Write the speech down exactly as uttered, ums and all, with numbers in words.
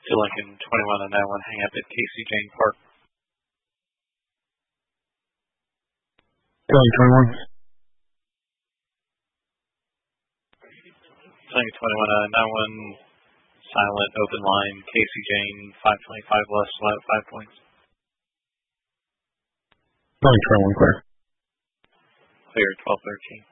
to Lincoln twenty-one on nine one, hang up at Casey Jane Park. Going twenty-one. Lincoln twenty-one on nine one, silent, open line, Casey Jane, five twenty-five left, flat, five points. Going twenty-one, clear. Clear, twelve thirteen.